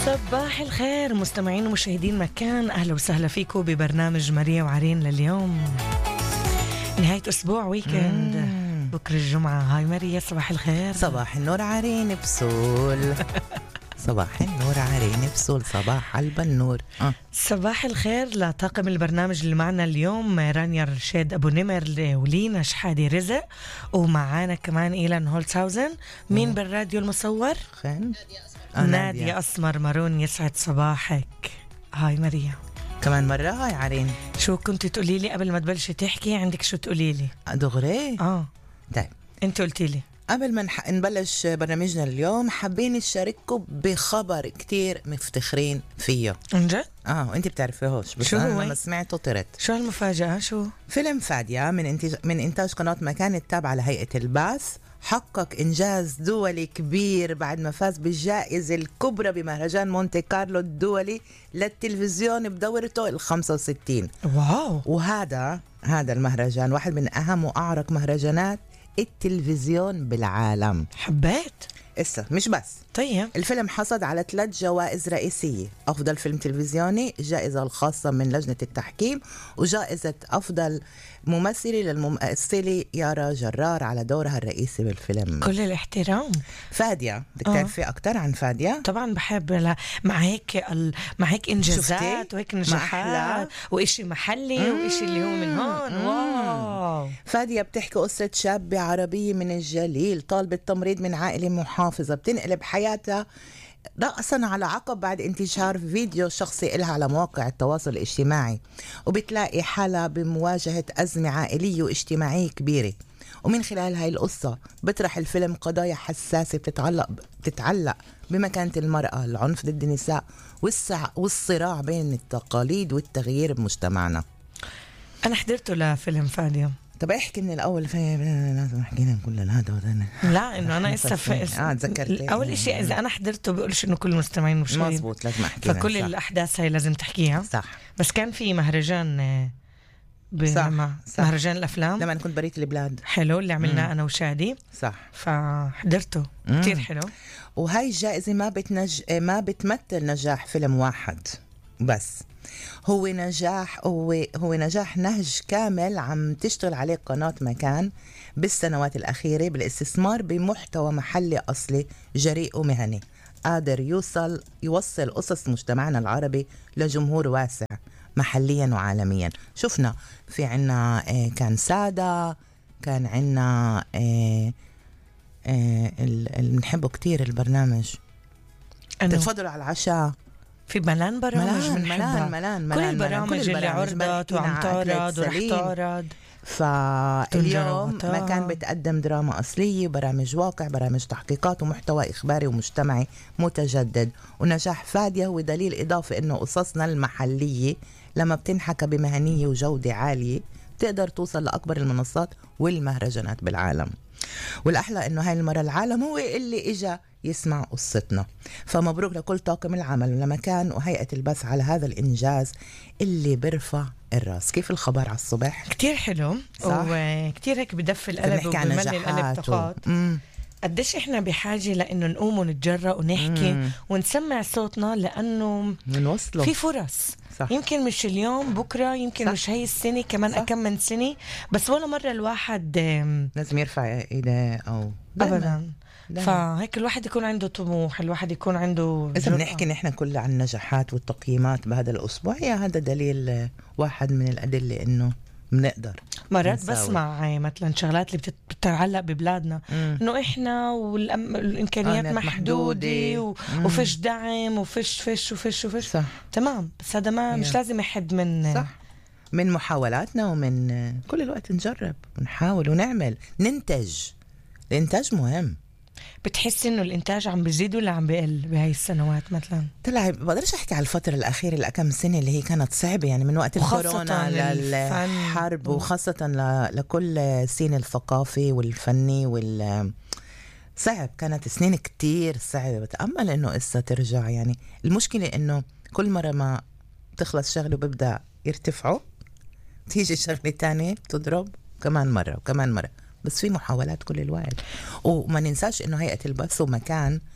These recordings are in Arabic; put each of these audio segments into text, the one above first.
صباح الخير مستمعين ومشاهدين مكان، أهلا وسهلا فيكم ببرنامج ماريا وعرين لليوم. نهاية أسبوع ويكند، بكرة الجمعة. هاي ماريا، صباح الخير. صباح النور عرين بسول. صباح النور عرين بسول، صباح البنور. صباح الخير لطاقم البرنامج اللي معنا اليوم، رانيا رشاد أبو نمر ولينا شحادي رزق، ومعانا كمان إيلان هولتساوزن. مين بالراديو المصور؟ خين نادية أسمر مارون. يسعد صباحك. هاي ماريا. كمان مرة هاي عرين. شو كنت تقولي لي قبل ما تبلشي تحكي؟ عندك شو تقولي لي؟ دغري؟ طيب، انت قلتي لي قبل ما نبلش برنامجنا اليوم حابين نشارككم بخبر كتير مفتخرين فيه. انجد؟ وانت بتعرفيهوش بس شو انا هو؟ لما سمعته طرت. شو هالمفاجأة؟ شو؟ فيلم فادية من إنتاج قناة مكان التابعة لهيئة البعث حقق إنجاز دولي كبير بعد ما فاز بالجائزة الكبرى بمهرجان مونتي كارلو الدولي للتلفزيون بدورته 65. واو. وهذا المهرجان واحد من أهم وأعرق مهرجانات التلفزيون بالعالم. حبيت. مش بس. طيب، الفيلم حصد على 3 جوائز رئيسية: أفضل فيلم تلفزيوني، الجائزة الخاصة من لجنة التحكيم، وجائزة أفضل ممثلة للممثلة يارا جرار على دورها الرئيسي بالفيلم. كل الاحترام. فادية، بدك تعرفي أكتر عن فادية؟ طبعا بحب مع هيك إنجازات شفتي؟ وهيك نجاحات وإشي محلي وإشي اللي هو من هون. واو. فادية بتحكي قصة شابة عربية من الجليل طالبة تمريض من عائلة محافظة بتنقلب حياتها رأسا على عقب بعد انتشار فيديو شخصي إلها على مواقع التواصل الاجتماعي، وبتلاقي حالها بمواجهة أزمة عائلية واجتماعية كبيرة. ومن خلال هاي القصة بطرح الفيلم قضايا حساسة بتتعلق بمكانة المرأة، العنف ضد النساء، والصراع بين التقاليد والتغيير بمجتمعنا. أنا حضرته لفيلم فادية. طب احكي من الأول، لازم احكي لنا كل هذا. لا، إنه أنا تذكرت أول إشي إذا أنا حضرته بقولش إنه كل المستمعين مش مزبوط، لازم أحكي فكل صح. الأحداث هاي لازم تحكيها. صح. بس كان في مهرجان صح. مهرجان الأفلام لما كنت بريت البلاد حلو اللي عملناه أنا وشادي. صح. فحضرته كتير حلو. وهاي الجائزة ما بتمثل نجاح فيلم واحد بس، هو نجاح نهج كامل عم تشتغل عليه قناة مكان بالسنوات الأخيرة بالاستثمار بمحتوى محلي أصلي جريء ومهني قادر يوصل قصص مجتمعنا العربي لجمهور واسع محليا وعالميا. شفنا في عنا كان سادة، كان عنا اللي بنحبه كتير البرنامج تفضلوا على العشاء. في ملان برامج ملان كل البرامج اللي عرضت وعم تعرض ورح تعرض. فاليوم ما كان بتقدم دراما أصلية، برامج واقع، برامج تحقيقات ومحتوى إخباري ومجتمعي متجدد. ونجاح فادية هو دليل إضافي إنه قصصنا المحلية لما بتنحكى بمهنية وجودة عالية بتقدر توصل لأكبر المنصات والمهرجانات بالعالم. والأحلى إنه هاي المرة العالم هو اللي إجا يسمع قصتنا. فمبروك لكل طاقم العمل ولمكان وهيئة البث على هذا الإنجاز اللي برفع الراس. كيف الخبر على الصبح؟ كتير حلو وكتير هيك بدفي القلب وبملي القلب طاقات. قديش إحنا بحاجة لأنه نقوم ونتجرأ ونحكي ونسمع صوتنا، لأنه منوصله في فرص. صح. يمكن مش اليوم، بكرة يمكن صح. مش هاي السنة، كمان أكم من سنة، بس ولا مرة الواحد لازم يرفع إيده أو أبدا. فهيك الواحد يكون عنده طموح، الواحد يكون عنده إذا بنحكي نحن كل عن النجاحات والتقييمات بهذا الأسبوع، هذا دليل واحد من الأدلة إنه بنقدر. مرات بسمع مثلا شغلات اللي بتتعلق ببلادنا إنه إحنا والإمكانيات محدودة وفيش دعم وفيش صح. تمام، بس هذا مش لازم يحد من صح من محاولاتنا، ومن كل الوقت نجرب ونحاول ونعمل ننتج. الإنتاج مهم. بتحس إنه الإنتاج عم بيزيد ولا عم بيقل بهاي السنوات مثلا؟ طلع بقدرش أحكي على الفترة الأخيرة الأكم سنة اللي هي كانت صعبة، يعني من وقت الكورونا للحرب، وخاصة لكل السين الثقافي والفني صعب. كانت سنين كتير صعبة. بتأمل إنه إسا ترجع. يعني المشكلة إنه كل مرة ما تخلص شغله ببدأ يرتفعوا، تيجي شغلة تانية بتضرب كمان مرة وكمان مرة. بس في محاولات كل الوقت. وما ننساش إنه هيئة البث ومكان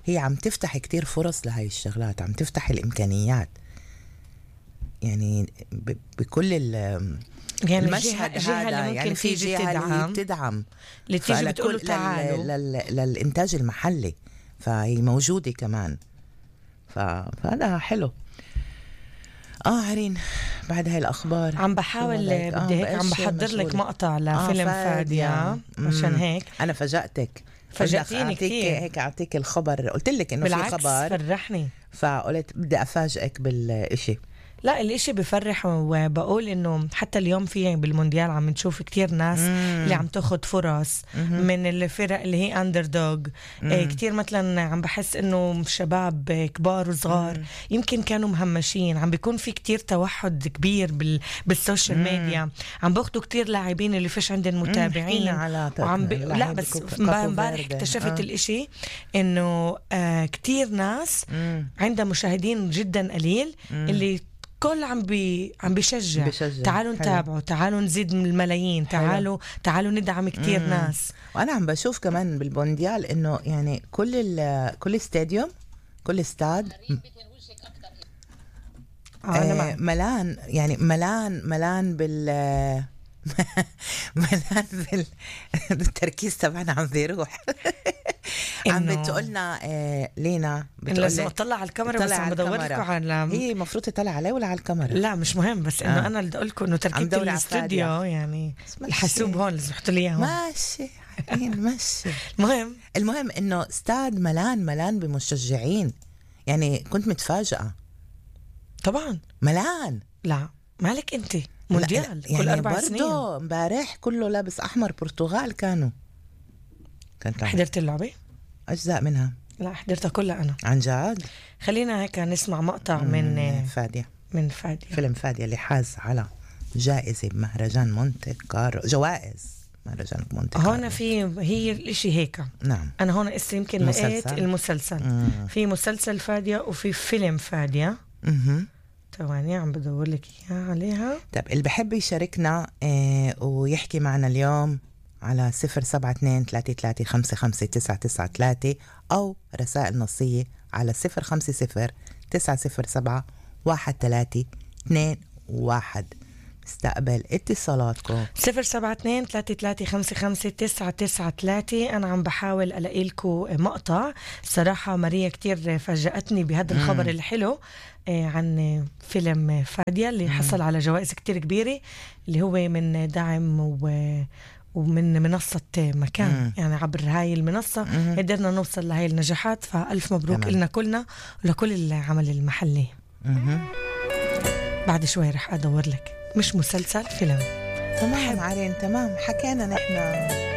هي عم تفتح كتير فرص لهاي الشغلات، عم تفتح الإمكانيات يعني بكل يعني المشهد جهة هذا. يعني في جهة اللي بتدعم اللي تيجي بتقولوا تعالوا للإنتاج المحلي، فهي موجودة كمان. فهذا حلو. عرين بعد هاي الأخبار عم بحاول بدي هيك عم بحضر لك مقطع لفيلم فادية عشان هيك أنا فاجأتيني كتير. هيك أعطيك الخبر، قلت لك إنه في خبر فرحني، فقلت بدي أفاجئك بالإشي. لا الاشي بفرح، وبقول انه حتى اليوم في بالمونديال عم نشوف كتير ناس اللي عم تاخد فرص من الفرق اللي هي اندر دوغ. كتير مثلا عم بحس انه شباب كبار وصغار يمكن كانوا مهمشين، عم بيكون في كتير توحد كبير بالسوشيال ميديا، عم باخدوا كتير لاعبين اللي فيش عندهم متابعين لا بس امبارح اكتشفت الاشي انه كتير ناس عندها مشاهدين جدا قليل اللي كل عم بيشجع تعالوا نتابعوا، تعالوا نزيد من الملايين، تعالوا ندعم كتير ناس. وانا عم بشوف كمان بالمونديال انه يعني كل استاديوم، كل استاد ملان، يعني ملان بالتركيز تبعنا عم بيروح. عم بتقولنا لينا لازم اطلع على الكاميرا، بس عم بدور لكم على هي المفروض تطلع علي ولا على الكاميرا؟ لا مش مهم، بس انه انا بدي اقول لكم انه تركيبة الاستوديو يعني الحاسوب هون لازم تحطوا لي اياه ماشي ماشي. المهم انه استاد ملان بمشجعين، يعني كنت متفاجئة طبعا. ملان. لا مالك انت مونديال يعني كل 4 سنين. برضو امبارح كله لابس احمر برتغال كانت حضرت اللعبة؟ اجزاء منها لا حضرتها كلها انا عن جد. خلينا هيك نسمع مقطع من فادية، فيلم فادية اللي حاز على جائزة بمهرجان مونتي كارلو، جوائز مهرجان مونتي كارلو. هون هي الاشي هيك. نعم. انا هون يمكن لقيت المسلسل في مسلسل فادية وفي فيلم فادية. ثواني عم بدور لك اياها عليها. طيب اللي بحب يشاركنا ويحكي معنا اليوم على 072-3355-993 أو رسائل نصية على 050-907-1321. استقبل اتصالاتكم 072-3355-993. أنا عم بحاول ألاقي لكم مقطع. صراحة ماريا كتير فاجأتني بهذا الخبر الحلو عن فيلم فادية اللي حصل على جوائز كتير كبيرة، اللي هو من دعم ومن منصة مكان. يعني عبر هاي المنصة قدرنا نوصل لهاي النجاحات، فألف مبروك لنا كلنا ولكل العمل المحلي. بعد شوي رح أدور لك، مش مسلسل، فيلم. تمام عارين، تمام حكينا نحن.